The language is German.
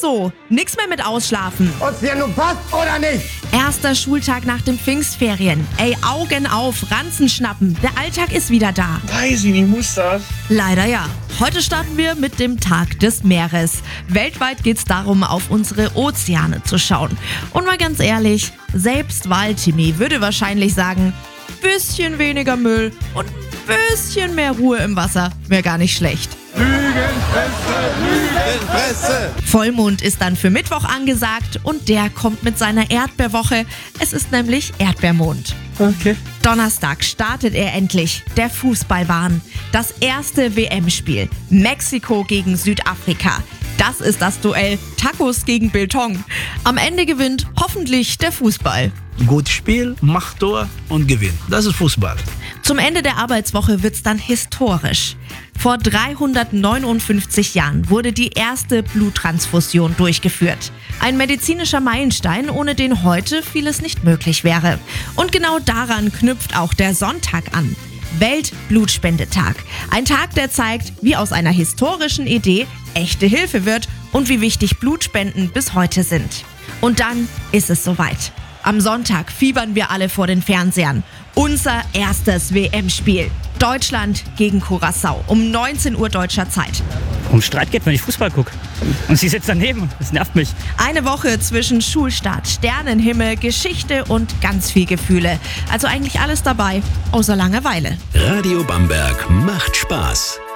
so, nix mehr mit ausschlafen. Ob's dir nun passt oder nicht. Erster Schultag nach den Pfingstferien. Ey, Augen auf, Ranzen schnappen. Der Alltag ist wieder da. Weiß ich nicht, muss das? Leider ja. Heute starten wir mit dem Tag des Meeres. Weltweit geht's darum, auf unsere Ozeane zu schauen. Und mal ganz ehrlich, selbst Waltimi würde wahrscheinlich sagen, bisschen weniger Müll und ein bisschen mehr Ruhe im Wasser wäre gar nicht schlecht. Lügenpresse! Vollmond ist dann für Mittwoch angesagt und der kommt mit seiner Erdbeerwoche. Es ist nämlich Erdbeermond. Okay. Donnerstag startet er endlich, der Fußballwahn. Das erste WM-Spiel, Mexiko gegen Südafrika. Das ist das Duell Tacos gegen Biltong. Am Ende gewinnt hoffentlich der Fußball. Gutes Spiel, macht Tor und Gewinn. Das ist Fußball. Zum Ende der Arbeitswoche wird's dann historisch. Vor 359 Jahren wurde die erste Bluttransfusion durchgeführt. Ein medizinischer Meilenstein, ohne den heute vieles nicht möglich wäre. Und genau daran knüpft auch der Sonntag an. Weltblutspendetag. Ein Tag, der zeigt, wie aus einer historischen Idee echte Hilfe wird und wie wichtig Blutspenden bis heute sind. Und dann ist es soweit. Am Sonntag fiebern wir alle vor den Fernsehern. Unser erstes WM-Spiel. Deutschland gegen Curaçao um 19 Uhr deutscher Zeit. Um Streit geht, wenn ich Fußball gucke. Und sie sitzt daneben. Das nervt mich. Eine Woche zwischen Schulstart, Sternenhimmel, Geschichte und ganz viel Gefühle. Also eigentlich alles dabei, außer Langeweile. Radio Bamberg macht Spaß.